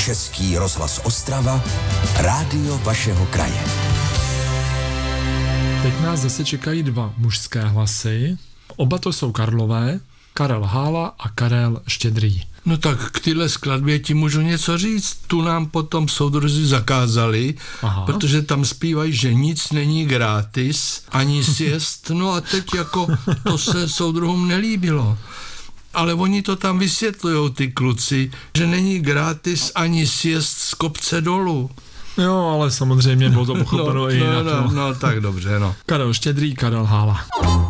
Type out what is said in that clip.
Český rozhlas Ostrava, rádio vašeho kraje. Teď nás zase čekají dva mužské hlasy. Oba to jsou Karlové, Karel Hála a Karel Štědrý. No tak k téhle skladbě ti můžu něco říct. Tu nám potom soudruzi zakázali, protože tam zpívají, že nic není gratis, ani sjezd. No a teď jako to se soudruhům nelíbilo. Ale oni to tam vysvětlujou, ty kluci, že není gratis ani sjezd z kopce dolů. Jo, ale samozřejmě bylo to pochopeno i jinak. No, tak dobře, no. Karel Štědrý, Karel Hála.